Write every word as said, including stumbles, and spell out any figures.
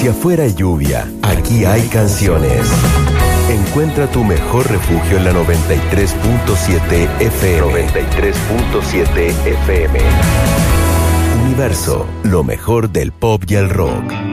Si afuera hay lluvia, aquí hay canciones. Encuentra tu mejor refugio en la noventa y tres punto siete F M. noventa y tres punto siete F M. Universo, lo mejor del pop y el rock.